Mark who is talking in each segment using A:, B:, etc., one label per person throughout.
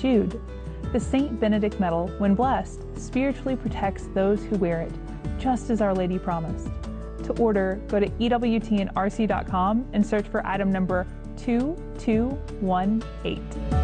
A: Jude. The St. Benedict medal, when blessed, spiritually protects those who wear it, just as Our Lady promised. To order, go to ewtnrc.com and search for item number 2218.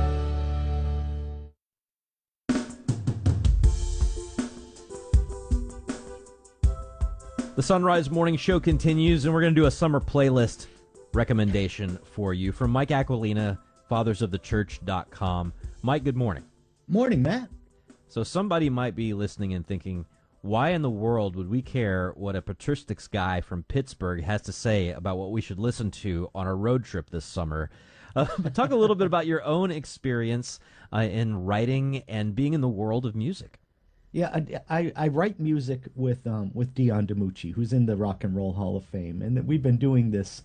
B: The Sunrise Morning Show continues, and we're going to do a summer playlist recommendation for you from Mike Aquilina, fathersofthechurch.com. Mike, good morning.
C: Morning, Matt.
B: So somebody might be listening and thinking, why in the world would we care what a patristics guy from Pittsburgh has to say about what we should listen to on a road trip this summer? Talk a little bit about your own experience in writing and being in the world of music.
C: Yeah, I write music with Dion DiMucci, who's in the Rock and Roll Hall of Fame, and we've been doing this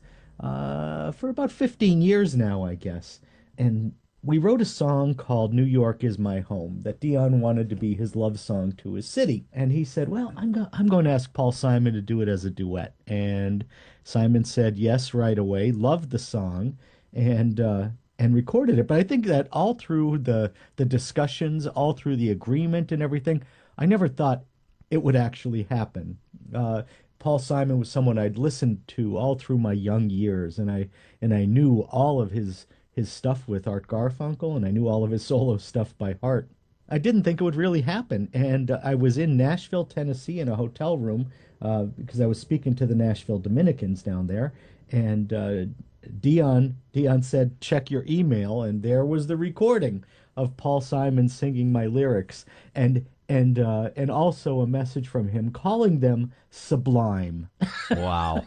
C: for about 15 years now, I guess. And we wrote a song called New York Is My Home that Dion wanted to be his love song to his city. And he said, well, I'm going to ask Paul Simon to do it as a duet. And Simon said yes right away, loved the song, and recorded it. But I think that all through the discussions, all through the agreement and everything, I never thought it would actually happen. Paul Simon was someone I'd listened to all through my young years, and I knew all of his stuff with Art Garfunkel, and I knew all of his solo stuff by heart. I didn't think it would really happen, and I was in Nashville, Tennessee, in a hotel room because I was speaking to the Nashville Dominicans down there, and Dion said, check your email, and there was the recording of Paul Simon singing my lyrics, and also a message from him calling them sublime.
B: Wow.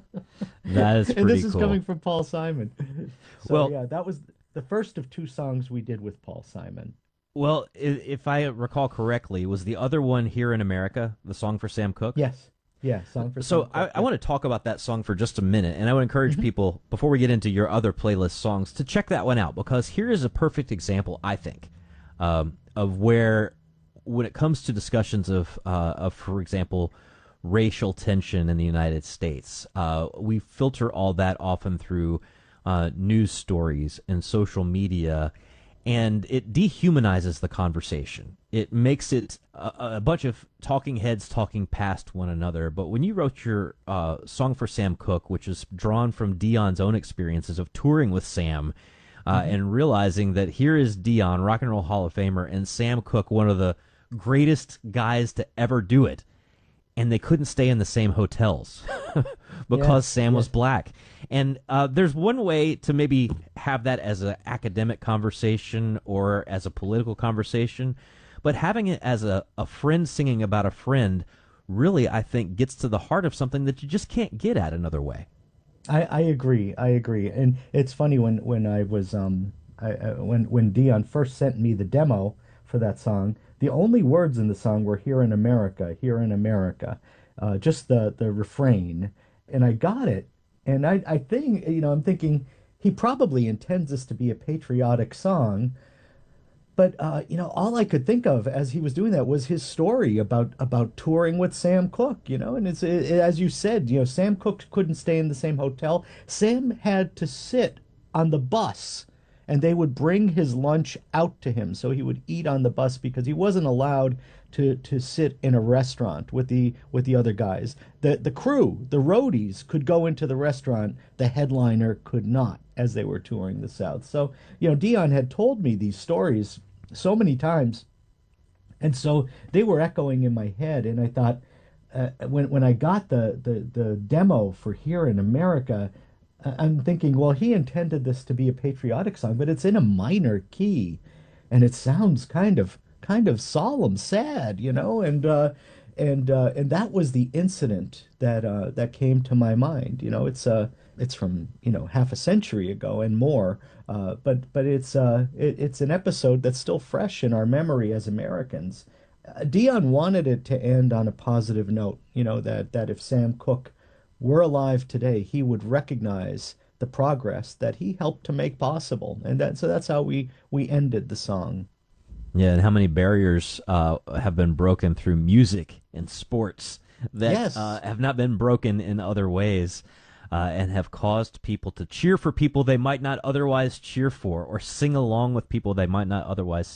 B: That is pretty cool.
C: And this is coming from Paul Simon. So,
B: well,
C: yeah, that was the first of two songs we did with Paul Simon.
B: Well, if I recall correctly, was the other one Here in America, the song for Sam Cooke?
C: Yes. Yeah, song for
B: So
C: Sam Cooke.
B: I want to talk about that song for just a minute, and I would encourage people, before we get into your other playlist songs, to check that one out, because here is a perfect example, I think, of where, when it comes to discussions of, for example, racial tension in the United States, we filter all that often through news stories and social media, and it dehumanizes the conversation. It makes it a bunch of talking heads talking past one another. But when you wrote your song for Sam Cooke, which is drawn from Dion's own experiences of touring with Sam, and realizing that here is Dion, Rock and Roll Hall of Famer, and Sam Cooke, one of the greatest guys to ever do it, and they couldn't stay in the same hotels because Sam was black. And there's one way to maybe have that as an academic conversation or as a political conversation, but having it as a friend singing about a friend really, I think, gets to the heart of something that you just can't get at another way.
C: I agree. And it's funny when I was when Dion first sent me the demo for that song, the only words in the song were "Here in America, here in America," just the refrain, and I got it. And I think, I'm thinking he probably intends this to be a patriotic song, but all I could think of as he was doing that was his story about touring with Sam Cooke, and as you said, Sam Cooke couldn't stay in the same hotel. Sam had to sit on the bus, and they would bring his lunch out to him, so he would eat on the bus because he wasn't allowed to sit in a restaurant with the other guys. The crew, the roadies, could go into the restaurant. The headliner could not, as they were touring the South. So, Dion had told me these stories so many times, and so they were echoing in my head. And I thought, when I got the demo for Here in America, I'm thinking, well, he intended this to be a patriotic song, but it's in a minor key, and it sounds kind of solemn, sad, and that was the incident that came to my mind. It's from half a century ago and more, but it's an episode that's still fresh in our memory as Americans. Dion wanted it to end on a positive note, that if Sam Cooke were alive today, he would recognize the progress that he helped to make possible, and so that's how we ended the song.
B: Yeah, and how many barriers have been broken through music and sports that have not been broken in other ways, and have caused people to cheer for people they might not otherwise cheer for, or sing along with people they might not otherwise